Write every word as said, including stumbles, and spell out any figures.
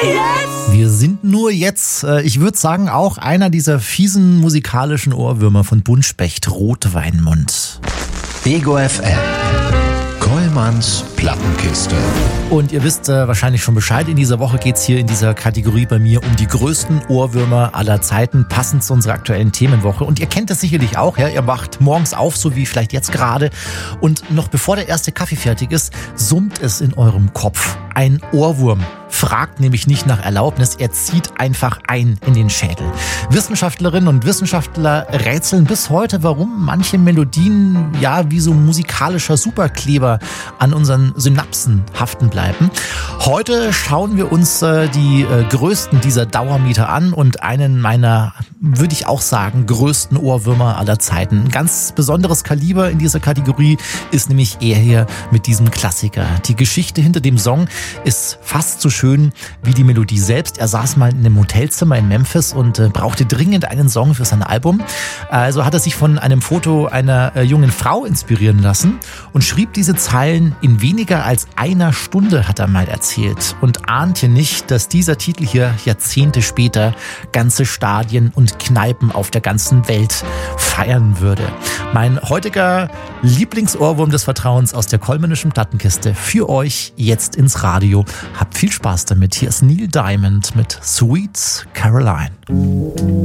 jetzt? Wir sind nur jetzt, äh, ich würde sagen, auch einer dieser fiesen musikalischen Ohrwürmer von Buntspecht, Rotweinmund. Ego F M. Kollmanns Plattenkiste. Und ihr wisst äh, wahrscheinlich schon Bescheid, in dieser Woche geht's hier in dieser Kategorie bei mir um die größten Ohrwürmer aller Zeiten, passend zu unserer aktuellen Themenwoche. Und ihr kennt das sicherlich auch, ja, ihr wacht morgens auf, so wie vielleicht jetzt gerade. Und noch bevor der erste Kaffee fertig ist, summt es in eurem Kopf. Ein Ohrwurm fragt nämlich nicht nach Erlaubnis, er zieht einfach ein in den Schädel. Wissenschaftlerinnen und Wissenschaftler rätseln bis heute, warum manche Melodien ja wie so musikalischer Superkleber an unseren Synapsen haften bleiben. Heute schauen wir uns äh, die äh, größten dieser Dauermieter an und einen meiner, würde ich auch sagen, größten Ohrwürmer aller Zeiten. Ein ganz besonderes Kaliber in dieser Kategorie ist nämlich er hier mit diesem Klassiker. Die Geschichte hinter dem Song ist fast so schön wie die Melodie selbst. Er saß mal in einem Hotelzimmer in Memphis und äh, brauchte dringend einen Song für sein Album. Also hat er sich von einem Foto einer äh, jungen Frau inspirieren lassen und schrieb diese Zeilen in weniger als einer Stunde, hat er mal erzählt. Und ahnte nicht, dass dieser Titel hier Jahrzehnte später ganze Stadien und Kneipen auf der ganzen Welt feiern würde. Mein heutiger Lieblingsohrwurm des Vertrauens aus der Kollmännischen Plattenkiste für euch jetzt ins Radio. Habt viel Spaß damit. Hier ist Neil Diamond mit Sweet Caroline.